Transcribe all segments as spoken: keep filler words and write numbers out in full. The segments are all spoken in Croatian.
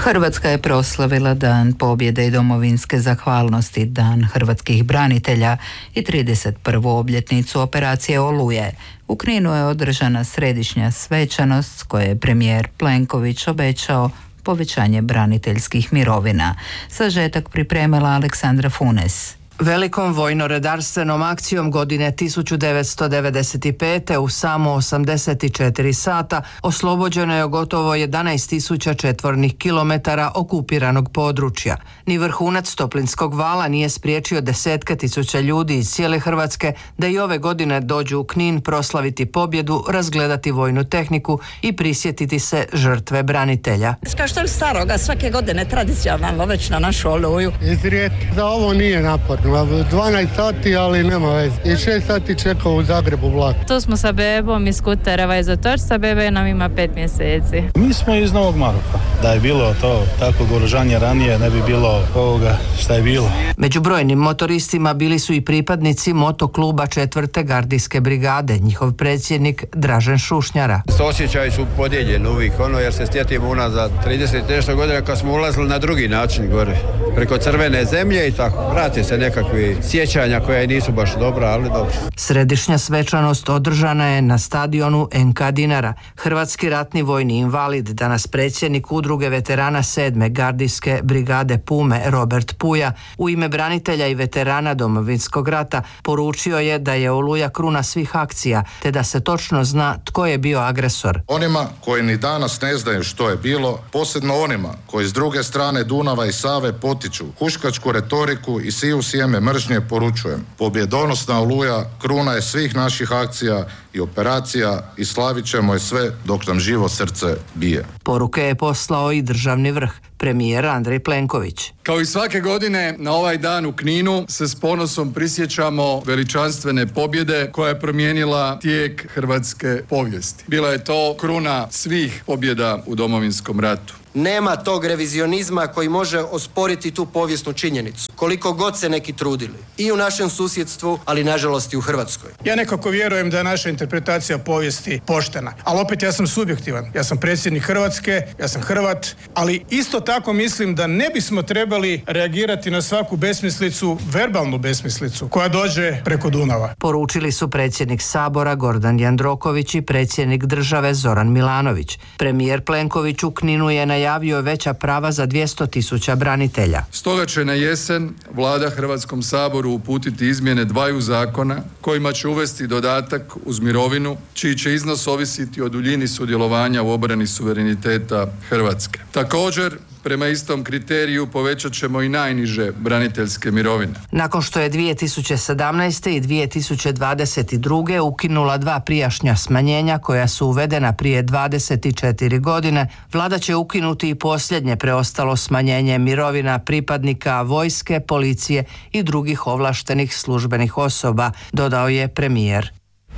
Hrvatska je proslavila Dan pobjede i domovinske zahvalnosti, Dan hrvatskih branitelja i trideset prvu obljetnicu operacije Oluje. U Kninu je održana središnja svečanost s koje je premijer Plenković obećao povećanje braniteljskih mirovina. Sažetak pripremila Aleksandra Funes. Velikom vojno-redarstvenom akcijom godine tisuću devetsto devedeset pete u samo osamdeset četiri sata oslobođeno je gotovo jedanaest tisuća četvornih kilometara okupiranog područja. Ni vrhunac Toplinskog vala nije spriječio desetke tisuća ljudi iz cijele Hrvatske da i ove godine dođu u Knin proslaviti pobjedu, razgledati vojnu tehniku i prisjetiti se žrtve branitelja. Kao što je staroga, svake godine tradicionalno već na našu Oluju. Izrijet, za ovo nije naporno. dvanaest sati, ali nema veze. I šest sati čekao u Zagrebu vlak. Tu smo sa bebom iz Kutereva iz Otočca, bebe nam ima pet mjeseci. Mi smo iz Novog Maroka. Da je bilo to takvog oružanja ranije, ne bi bilo ovoga šta je bilo. Među brojnim motoristima bili su i pripadnici motokluba četvrte gardijske brigade, njihov predsjednik Dražen Šušnjara. Osjećaji su podijeljeni uvijek, ono jer se sjetimo unazad trideset nešto godina kad smo ulazili na drugi način gore, preko crvene zemlje i tako. Vrati se nekakvi sjećanja koja nisu baš dobra, ali dobro. Središnja svečanost održana je na stadionu en ka Dinara. Hrvatski ratni vojni invalid, danas predsjednik udruge veterana sedme gardijske brigade Pume, Robert Puja, u ime branitelja i veterana Domovinskog rata poručio je da je Oluja kruna svih akcija, te da se točno zna tko je bio agresor. Onima koji ni danas ne znaju što je bilo, posebno onima koji s druge strane Dunava i Save potiču huškačku retoriku i siju sjeme mržnje, poručujem. Pobjedonosna Oluja kruna je svih naših akcija i operacija i slavit ćemo je sve dok nam živo srce bije. Poruke je poslao i državni vrh, premijer Andrej Plenković. Kao i svake godine na ovaj dan u Kninu se s ponosom prisjećamo veličanstvene pobjede koja je promijenila tijek hrvatske povijesti. Bila je to kruna svih pobjeda u Domovinskom ratu. Nema tog revizionizma koji može osporiti tu povijesnu činjenicu, koliko god se neki trudili. I u našem susjedstvu, ali nažalost i u Hrvatskoj. Ja nekako vjerujem da je naša interpretacija povijesti poštena, ali opet ja sam subjektivan. Ja sam predsjednik Hrvatske, ja sam Hrvat, ali isto tako mislim da ne bismo trebali reagirati na svaku besmislicu, verbalnu besmislicu, koja dođe preko Dunava. Poručili su predsjednik Sabora Gordan Jandroković i predsjednik države Zoran Milanović. Premijer Plenković u Kninu je najavio veća prava za dvjesto tisuća branitelja. Stoga će na jesen Vlada Hrvatskom saboru uputiti izmjene dvaju zakona kojima će uvesti dodatak uz mirovinu, čiji će iznos ovisiti o duljini sudjelovanja u obrani suvereniteta Hrvatske. Također, prema istom kriteriju povećat ćemo i najniže braniteljske mirovine. Nakon što je dvije tisuće sedamnaeste. i dvije tisuće dvadeset druge. ukinula dva prijašnja smanjenja koja su uvedena prije dvadeset četiri godine, Vlada će ukinuti i posljednje preostalo smanjenje mirovina pripadnika vojske, policije i drugih ovlaštenih službenih osoba, dodao je premijer.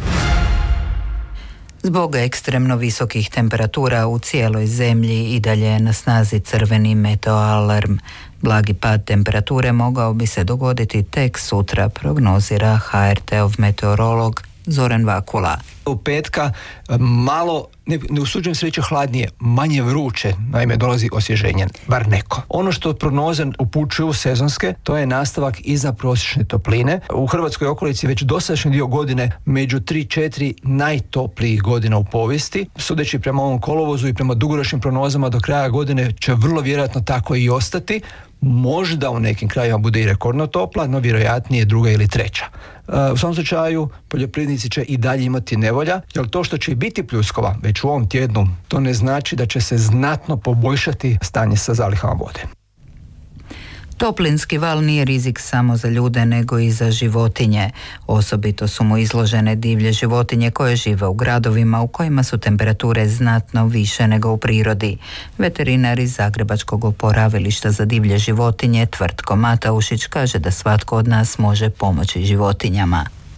Zbog ekstremno visokih temperatura u cijeloj zemlji i dalje je na snazi crveni meteoalarm. Blagi pad temperature mogao bi se dogoditi tek sutra, prognozira ha er te-ov meteorolog Zoran Vakula. U petka malo, ne, ne usuđujem se reći hladnije, manje vruće, naime dolazi osvježenje, bar neko. Ono što prognoze upućuju sezonske, to je nastavak iza prosječne topline. U Hrvatskoj okolici već dosadašnji dio godine među tri četiri najtoplijih godina u povijesti. Sudeći prema ovom kolovozu i prema dugoročnim prognozama do kraja godine će vrlo vjerojatno tako i ostati. Možda u nekim krajima bude i rekordno topla, no vjerojatnije druga ili treća. U svom slučaju poljoprivrednici će i dalje imati nevolja, jer to što će biti pljuskova već u ovom tjednu, to ne znači da će se znatno poboljšati stanje sa zalihama vode. Toplinski val nije rizik samo za ljude nego i za životinje. Osobito su mu izložene divlje životinje koje žive u gradovima u kojima su temperature znatno više nego u prirodi. Veterinar iz Zagrebačkog oporavilišta za divlje životinje Tvrtko Mataušić kaže da svatko od nas može pomoći životinjama.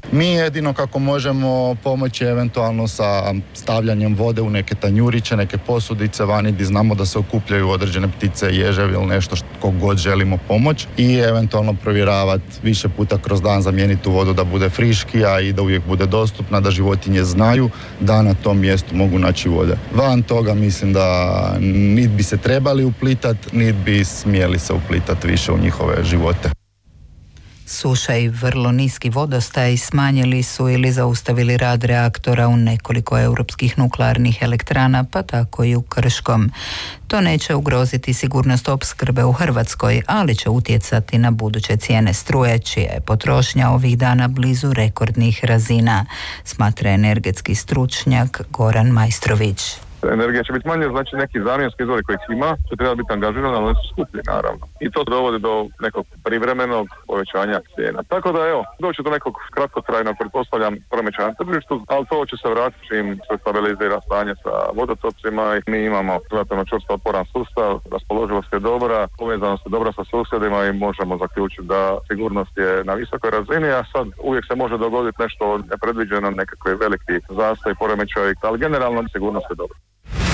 Mi jedino kako možemo pomoći eventualno sa stavljanjem vode u neke tanjuriće, neke posudice vani gdje znamo da se okupljaju određene ptice, ježevi ili nešto što kog god želimo pomoći i eventualno provjeravati više puta kroz dan, zamijeniti tu vodu da bude friškija i da uvijek bude dostupna, da životinje znaju da na tom mjestu mogu naći vode. Van toga mislim da nit bi se trebali uplitati, nit bi smjeli se uplitati više u njihove živote. Suša i vrlo niski vodostaj smanjili su ili zaustavili rad reaktora u nekoliko europskih nuklearnih elektrana, pa tako i u Krškom. To neće ugroziti sigurnost opskrbe u Hrvatskoj, ali će utjecati na buduće cijene struje, čija je potrošnja ovih dana blizu rekordnih razina, smatra energetski stručnjak Goran Majstrović. Energija će biti manje, znači neki zamjenski izvori kojih ima će treba biti angažirani, ali oni su skuplji naravno. I to dovodi do nekog privremenog povećanja cijena. Tako da evo, doći do nekog kratkotrajnog, pretpostavljam, poremećaja na tržištu, ali to će se vratiti čim se stabilizira stanje sa vodotocima i mi imamo relativno čvrsto otporan sustav, raspoloživost je dobra, povezanost je dobra sa susjedima i možemo zaključiti da sigurnost je na visokoj razini, a sad uvijek se može dogoditi nešto nepredviđeno, nekakve veliki zastoj, poremećaj, ali generalno sigurnost je dobra.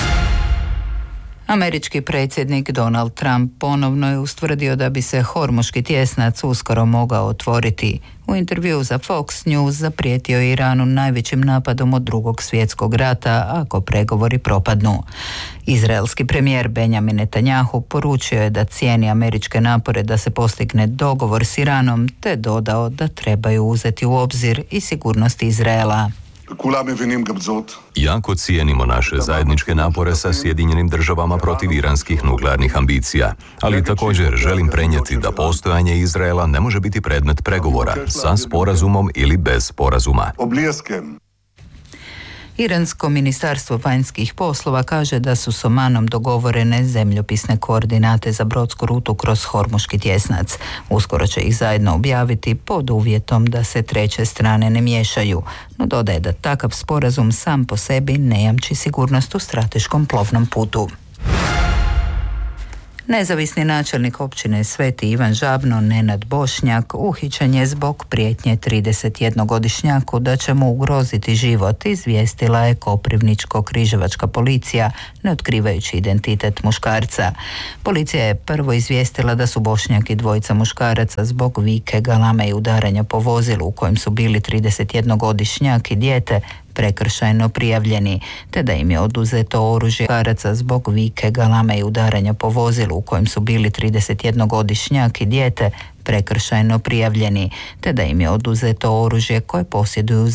Američki predsjednik Donald Trump ponovno je ustvrdio da bi se Hormuški tjesnac uskoro mogao otvoriti. U intervjuu za Fox News zaprijetio je Iranu najvećim napadom od drugog svjetskog rata ako pregovori propadnu. Izraelski premijer Benjamin Netanjahu poručio je da cijeni američke napore da se postigne dogovor s Iranom, te dodao da trebaju uzeti u obzir i sigurnost Izraela. Jako cijenimo naše zajedničke napore sa Sjedinjenim državama protiv iranskih nuklearnih ambicija, ali također želim prenijeti da postojanje Izraela ne može biti predmet pregovora sa sporazumom ili bez sporazuma. Iransko ministarstvo vanjskih poslova kaže da su s Omanom dogovorene zemljopisne koordinate za brodsku rutu kroz Hormuški tjesnac. Uskoro će ih zajedno objaviti pod uvjetom da se treće strane ne miješaju, no dodaje da takav sporazum sam po sebi ne jamči sigurnost u strateškom plovnom putu. Nezavisni načelnik općine Sveti Ivan Žabno, Nenad Bošnjak, uhićen je zbog prijetnje tridesetjednogodišnjaku da će mu ugroziti život, izvijestila je Koprivničko-križevačka policija, ne otkrivajući identitet muškarca. Policija je prvo izvijestila da su Bošnjak i dvojica muškaraca zbog vike, galame i udaranja po vozilu u kojem su bili tridesetjednogodišnjak i dijete prekršajno prijavljeni, te da im je oduzeto oružje muškaraca zbog vike, galame i udaranja po vozilu u kojem su bili tridesetjednogodišnjak i dijete prekršajno prijavljeni, te da im je oduzeto oružje koje posjeduju